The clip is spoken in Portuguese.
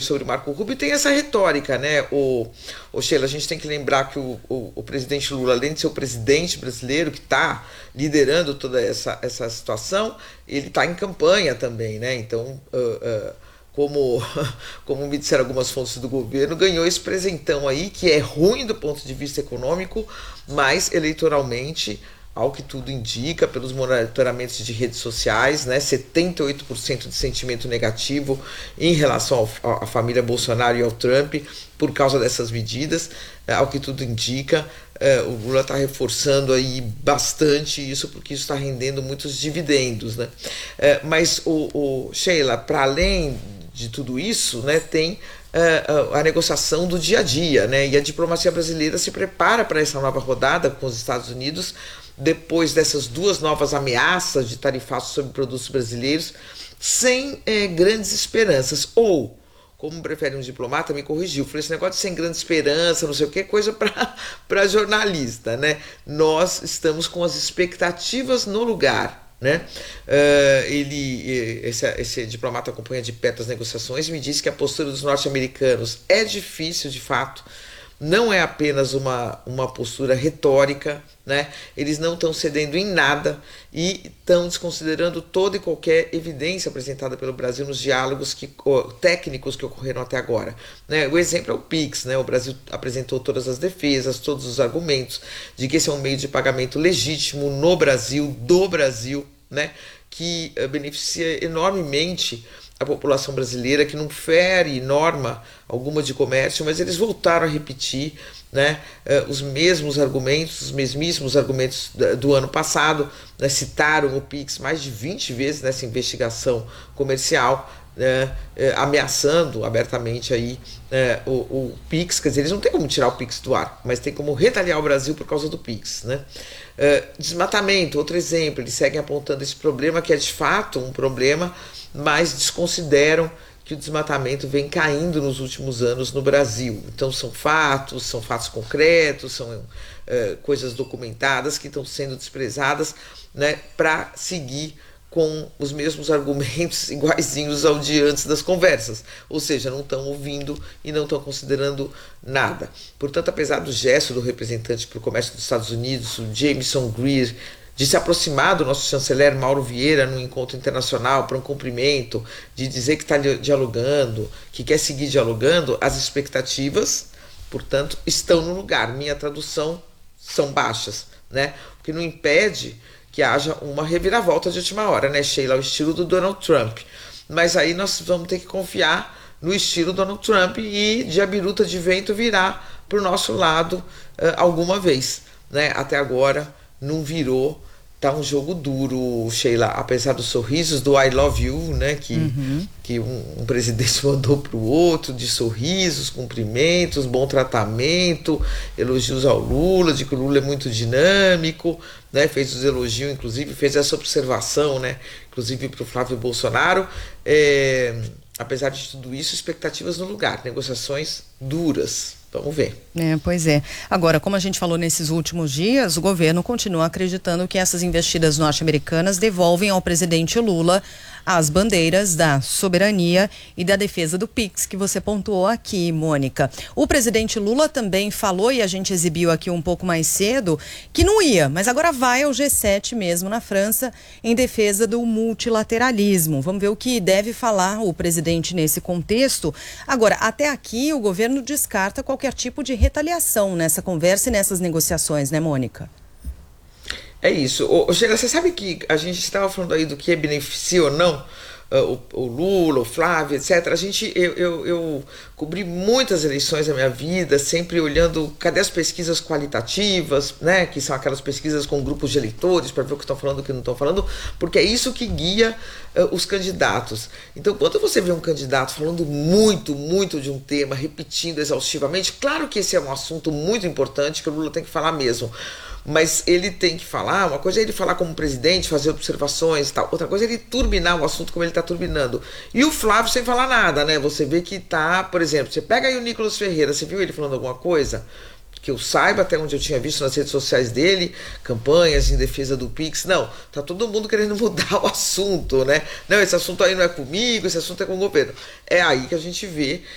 sobre o Marco Rubio tem essa retórica, né? Sheila, a gente tem que lembrar que o presidente Lula, além de ser o presidente brasileiro que está liderando toda essa situação, ele está em campanha também, né? Então, como me disseram algumas fontes do governo, ganhou esse presentão aí, que é ruim do ponto de vista econômico, mas eleitoralmente, ao que tudo indica, pelos monitoramentos de redes sociais, né, 78% de sentimento negativo em relação à família Bolsonaro e ao Trump, por causa dessas medidas, ao que tudo indica. O Lula está reforçando aí bastante isso, porque isso está rendendo muitos dividendos, né? Mas, Sheila, para além de tudo isso, né, tem a negociação do dia a dia, né? E a diplomacia brasileira se prepara para essa nova rodada com os Estados Unidos, depois dessas duas novas ameaças de tarifaço sobre produtos brasileiros, sem grandes esperanças. Ou, como prefere um diplomata, me corrigiu, falei, esse negócio de sem grande esperança, não sei o que, coisa para jornalista, né? Nós estamos com as expectativas no lugar, né? Esse diplomata acompanha de perto as negociações e me disse que a postura dos norte-americanos é difícil, de fato. Não é apenas uma postura retórica, né? Eles não estão cedendo em nada e estão desconsiderando toda e qualquer evidência apresentada pelo Brasil nos diálogos técnicos que ocorreram até agora, né? O exemplo é o PIX, né? O Brasil apresentou todas as defesas, todos os argumentos de que esse é um meio de pagamento legítimo no Brasil, do Brasil, né? Que beneficia enormemente a população brasileira, que não fere norma alguma de comércio, mas eles voltaram a repetir, né, os mesmos argumentos, os mesmíssimos argumentos do ano passado, né, citaram o PIX mais de 20 vezes nessa investigação comercial, né, ameaçando abertamente aí, o PIX. Quer dizer, eles não têm como tirar o PIX do ar, mas tem como retaliar o Brasil por causa do PIX, né? Desmatamento, outro exemplo, eles seguem apontando esse problema, que é de fato um problema, mas desconsideram que o desmatamento vem caindo nos últimos anos no Brasil. Então são fatos concretos, são coisas documentadas que estão sendo desprezadas, né, para seguir com os mesmos argumentos iguaizinhos ao de antes das conversas, ou seja, não estão ouvindo e não estão considerando nada. Portanto, apesar do gesto do representante para o comércio dos Estados Unidos, o Jameson Greer, de se aproximar do nosso chanceler Mauro Vieira num encontro internacional para um cumprimento, de dizer que está dialogando, que quer seguir dialogando, as expectativas, portanto, estão no lugar. Minha tradução, são baixas, né? O que não impede que haja uma reviravolta de última hora, né, Sheila, ao estilo do Donald Trump. Mas aí nós vamos ter que confiar no estilo Donald Trump e de a biruta de vento virá para o nosso lado alguma vez, né? Até agora não virou. Tá um jogo duro, Sheila, apesar dos sorrisos do I love you, né, que um presidente mandou para o outro, de sorrisos, cumprimentos, bom tratamento, elogios ao Lula, de que o Lula é muito dinâmico, né, fez os elogios, inclusive fez essa observação, né, inclusive para o Flávio Bolsonaro. Apesar de tudo isso, expectativas no lugar, negociações duras. Vamos ver. Pois é. Agora, como a gente falou nesses últimos dias, o governo continua acreditando que essas investidas norte-americanas devolvem ao presidente Lula as bandeiras da soberania e da defesa do PIX, que você pontuou aqui, Mônica. O presidente Lula também falou, e a gente exibiu aqui um pouco mais cedo, que não ia, mas agora vai ao G7 mesmo na França, em defesa do multilateralismo. Vamos ver o que deve falar o presidente nesse contexto. Agora, até aqui o governo descarta qualquer tipo de retaliação nessa conversa e nessas negociações, né, Mônica? É isso. Sheila, você sabe que a gente estava falando aí do que beneficia ou não o Lula, o Flávio, etc. Eu cobri muitas eleições na minha vida, sempre olhando cadê as pesquisas qualitativas, né, que são aquelas pesquisas com grupos de eleitores para ver o que estão falando e o que não estão falando, porque é isso que guia os candidatos. Então, quando você vê um candidato falando muito de um tema, repetindo exaustivamente, claro que esse é um assunto muito importante que o Lula tem que falar mesmo. Mas ele tem que falar, uma coisa é ele falar como presidente, fazer observações e tal, outra coisa é ele turbinar o assunto como ele está turbinando. E o Flávio sem falar nada, né? Você vê que tá, por exemplo, você pega aí o Nicolas Ferreira, você viu ele falando alguma coisa? Que eu saiba, até onde eu tinha visto nas redes sociais dele, campanhas em defesa do PIX. Não, tá todo mundo querendo mudar o assunto, né? Não, esse assunto aí não é comigo, esse assunto é com o governo. É aí que a gente vê